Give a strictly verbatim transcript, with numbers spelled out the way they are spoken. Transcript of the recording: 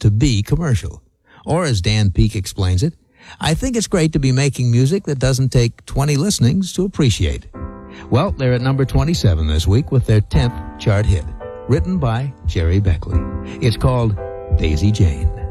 to be commercial. Or as Dan Peake explains it, I think it's great to be making music that doesn't take twenty listenings to appreciate. Well, they're at number twenty-seven this week with their tenth chart hit, written by Jerry Beckley. It's called Daisy Jane.